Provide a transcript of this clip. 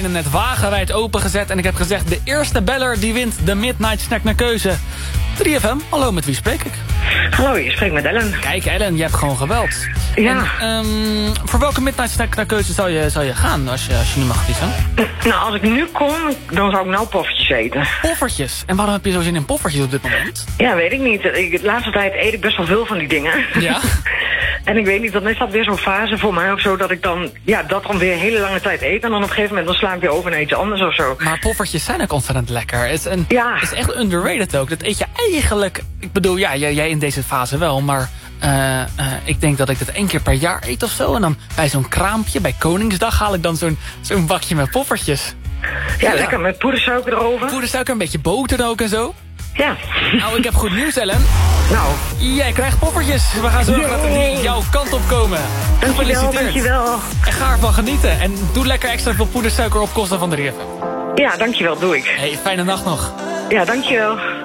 lijnen net wagenwijd opengezet. En ik heb gezegd, de eerste beller die wint de Midnight Snack naar keuze. 3FM, hallo, met wie spreek ik? Hallo, je spreekt met Ellen. Kijk, Ellen, je hebt gewoon gebeld. Ja. En, voor welke Midnight Snack naar keuze zou je gaan, als je niet mag kiezen? Nou, als ik nu kom, dan zou ik nou poffertjes eten. Poffertjes? En waarom heb je zo zin in poffertjes op dit moment? Ja, weet ik niet. De laatste tijd eet ik best wel veel van die dingen. Ja? En ik weet niet, dan is dat weer zo'n fase voor mij of zo... dat ik dan, dat dan weer een hele lange tijd eet... en dan op een gegeven moment dan sla ik weer over naar iets anders of zo. Maar poffertjes zijn ook ontzettend lekker. Het is echt underrated ook. Dat eet je eigenlijk... Ik bedoel, ja, jij in deze fase wel, maar... ik denk dat ik dat 1 keer per jaar eet of zo. En dan bij zo'n kraampje, bij Koningsdag... haal ik dan zo'n bakje met poffertjes. Ja, lekker, met poedersuiker erover. Poedersuiker, een beetje boter ook en zo. Ja. Nou, ik heb goed nieuws, Ellen. Nou. Jij krijgt poffertjes. We gaan zorgen dat die jouw kant op komen. Dankjewel. En ga ervan genieten. En doe lekker extra veel poedersuiker op kosten van de 3FM. Ja, dankjewel, doe ik. Hey, fijne nacht nog. Ja, dankjewel.